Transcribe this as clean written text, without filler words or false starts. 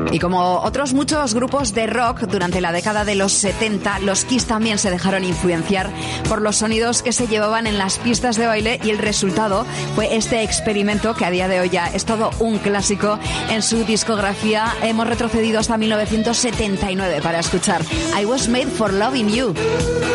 Y como otros muchos grupos de rock, durante la década de los 70, los Kiss también se dejaron influenciar por los sonidos que se llevaban en las pistas de baile, y el resultado fue este experimento que a día de hoy ya es todo un clásico en su discografía. Hemos retrocedido hasta 1979 para escuchar I Was Made for Loving You.